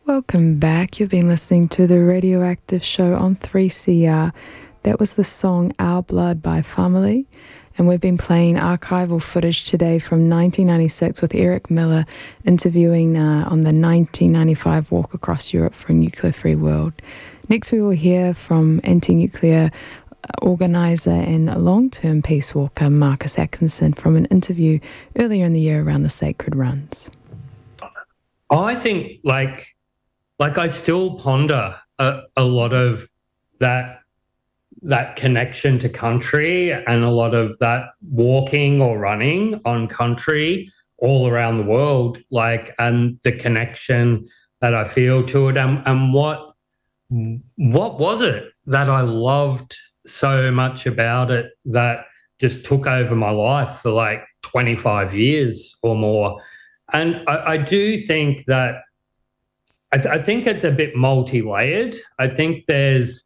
Welcome back. You've been listening to the Radioactive Show on 3CR. That was the song Our Blood by Family. And we've been playing archival footage today from 1996 with Eric Miller interviewing on the 1995 walk across Europe for a nuclear-free world. Next we will hear from anti-nuclear organiser and long-term peace walker Marcus Atkinson from an interview earlier in the year around the Sacred Runs. I think like I still ponder a lot of that connection to country and a lot of that walking or running on country all around the world, and the connection that I feel to it, and what was it that I loved so much about it that just took over my life for 25 years or more. And I do think that I think it's a bit multi-layered. I think there's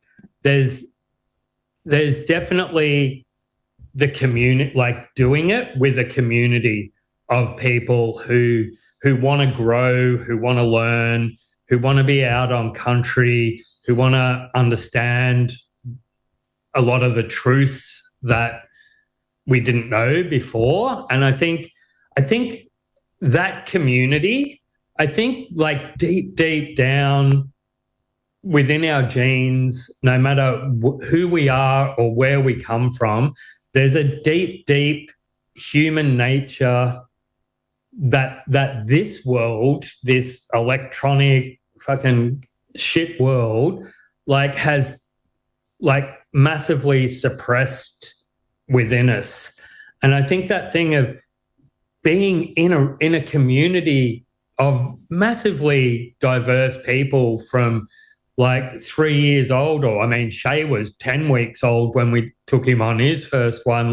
definitely the community, doing it with a community of people who want to grow, who want to learn, who want to be out on country, who want to understand a lot of the truths that we didn't know before. And I think that community, deep down within our genes, no matter who we are or where we come from, there's a deep human nature that this world, this electronic fucking shit world, has massively suppressed within us. And I think that thing of being in a community of massively diverse people from 3 years old, Shay was 10 weeks old when we took him on his first one,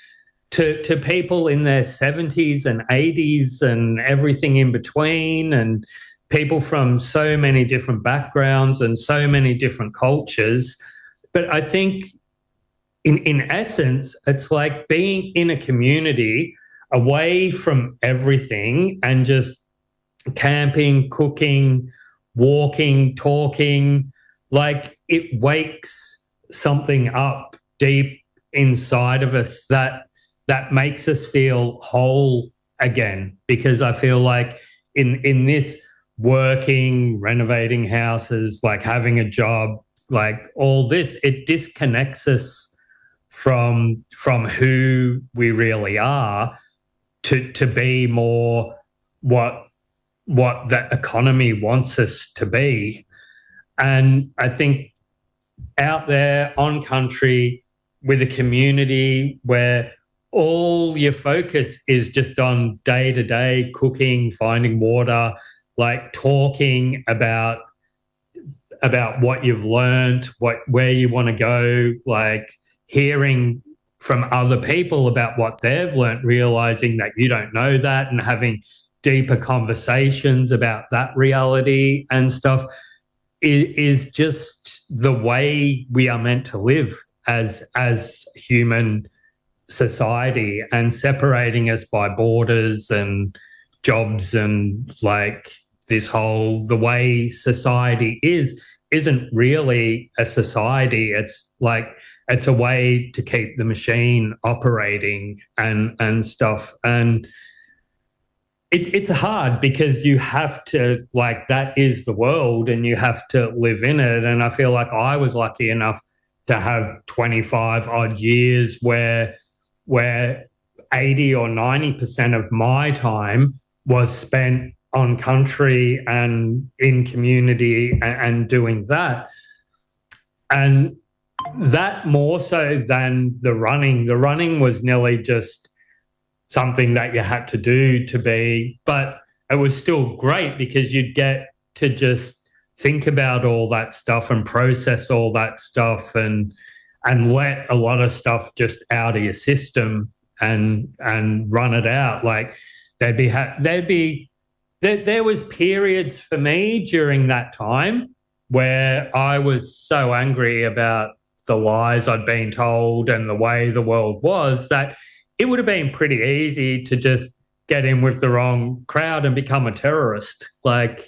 to people in their 70s and 80s and everything in between, and people from so many different backgrounds and so many different cultures. But I think in essence, it's like being in a community away from everything and just camping, cooking, walking, talking, it wakes something up deep inside of us that makes us feel whole again. Because I feel like in this working, renovating houses, having a job, all this, it disconnects us from who we really are to be more what the economy wants us to be. And I think out there on country with a community where all your focus is just on day-to-day cooking, finding water, talking about what you've learned, where you want to go, hearing from other people about what they've learned, realizing that you don't know that, and having deeper conversations about that reality and stuff is just the way we are meant to live as human society. And separating us by borders and jobs and the way society isn't really a society. It's a way to keep the machine operating and stuff. And it's hard because you have to, that is the world and you have to live in it. And I feel like I was lucky enough to have 25 odd years where 80 or 90% of my time was spent on country and in community and doing that. And that more so than the running. The running was nearly just something that you had to do to be, but it was still great because you'd get to just think about all that stuff and process all that stuff and let a lot of stuff just out of your system and run it out. There was periods for me during that time where I was so angry about the lies I'd been told and the way the world was that it would have been pretty easy to just get in with the wrong crowd and become a terrorist.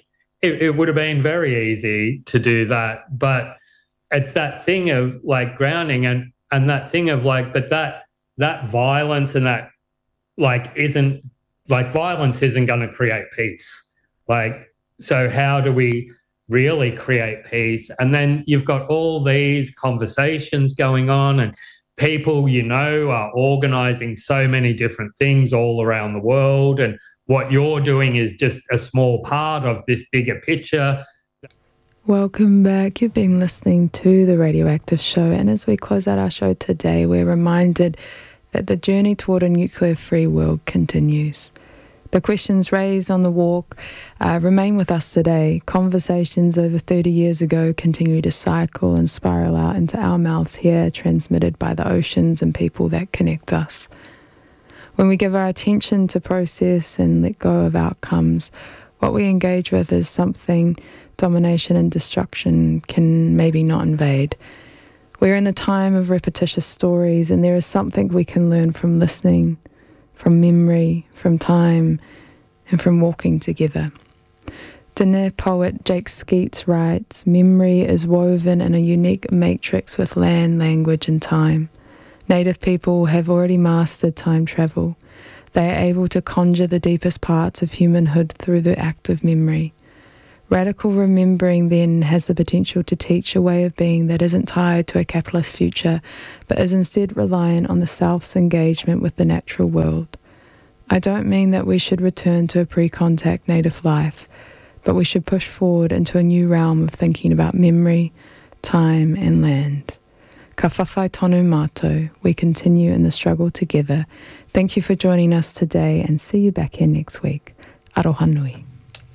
it would have been very easy to do that. But it's that thing of like grounding and that thing of like, but that violence and that like isn't like violence isn't going to create peace. Like, so how do we really create peace? And then you've got all these conversations going on, and people, you know, are organizing so many different things all around the world. And what you're doing is just a small part of this bigger picture. Welcome back. You've been listening to The Radioactive Show. And as we close out our show today, we're reminded that the journey toward a nuclear-free world continues. The questions raised on the walk remain with us today. Conversations over 30 years ago continue to cycle and spiral out into our mouths here, transmitted by the oceans and people that connect us. When we give our attention to process and let go of outcomes, what we engage with is something domination and destruction can maybe not invade. We're in the time of repetitious stories, and there is something we can learn from listening, from memory, from time, and from walking together. Diné poet Jake Skeets writes, "Memory is woven in a unique matrix with land, language, and time. Native people have already mastered time travel. They are able to conjure the deepest parts of humanhood through the act of memory. Radical remembering then has the potential to teach a way of being that isn't tied to a capitalist future, but is instead reliant on the self's engagement with the natural world. I don't mean that we should return to a pre-contact native life, but we should push forward into a new realm of thinking about memory, time, and land. Ka whawhai tonu mātou. We continue in the struggle together. Thank you for joining us today, and see you back here next week. Aroha nui."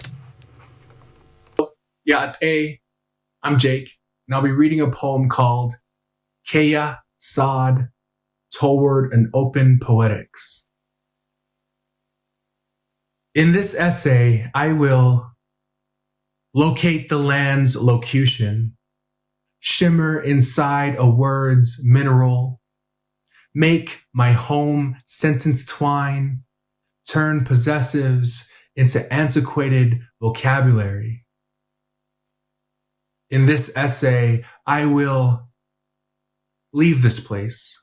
Ya'ate, I'm Jake, and I'll be reading a poem called Keya Sod, Toward an Open Poetics. In this essay, I will locate the land's locution, shimmer inside a word's mineral, make my home sentence twine, turn possessives into antiquated vocabulary. In this essay, I will leave this place.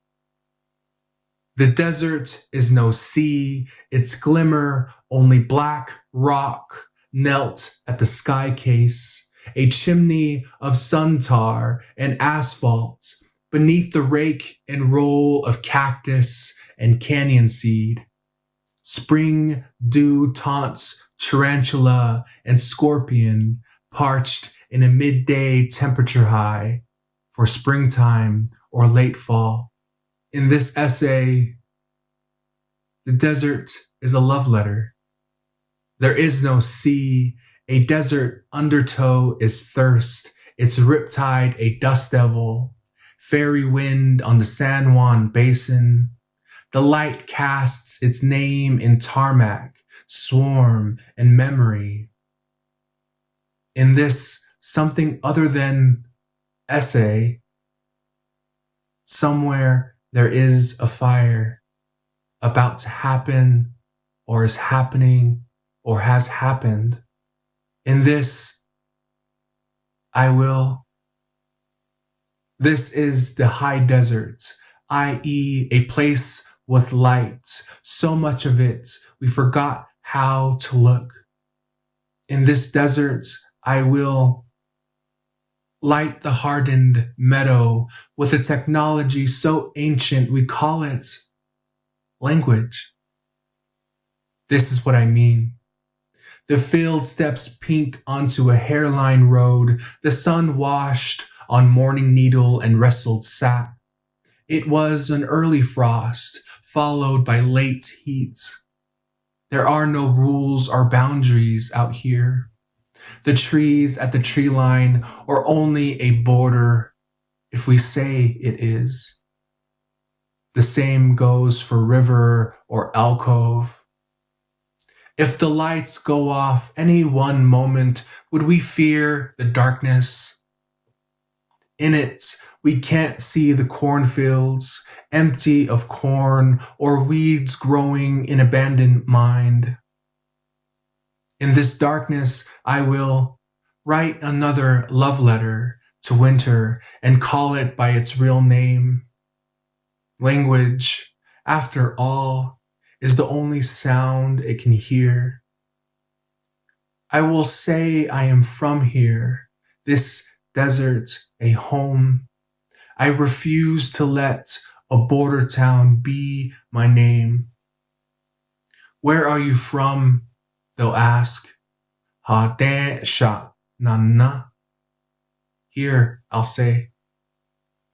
The desert is no sea, its glimmer only black rock knelt at the sky case, a chimney of sun tar and asphalt beneath the rake and roll of cactus and canyon seed. Spring dew taunts tarantula and scorpion parched in a midday temperature high for springtime or late fall. In this essay, the desert is a love letter. There is no sea. A desert undertow is thirst. Its riptide a dust devil. Fairy wind on the San Juan Basin. The light casts its name in tarmac, swarm, and memory. In this something other than essay, somewhere there is a fire about to happen, or is happening, or has happened. In this, this is the high desert, i.e. a place with light, so much of it we forgot how to look. In this desert, I will light the hardened meadow with a technology so ancient we call it language. This is what I mean. The field steps pink onto a hairline road, the sun washed on morning needle and wrestled sap. It was an early frost, followed by late heat. There are no rules or boundaries out here. The trees at the tree line are only a border if we say it is. The same goes for river or alcove. If the lights go off any one moment, would we fear the darkness? In it, we can't see the cornfields, empty of corn or weeds growing in abandoned mind. In this darkness, I will write another love letter to winter and call it by its real name. Language, after all, is the only sound it can hear. I will say I am from here, this desert, a home. I refuse to let a border town be my name. Where are you from? They'll ask. Ha de sha na na. Here, I'll say.